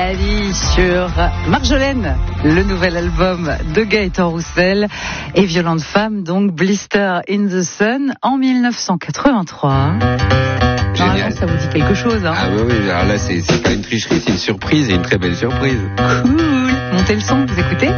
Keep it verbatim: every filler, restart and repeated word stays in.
Daddy sur Marjolaine, le nouvel album de Gaëtan Roussel et Violente Femme, donc Blister in the Sun en dix-neuf cent quatre-vingt-trois. Génial. Ça vous dit quelque chose, hein? Ah oui, oui, alors là c'est, c'est pas une tricherie, c'est une surprise et une très belle surprise. Cool. Montez le son, vous écoutez?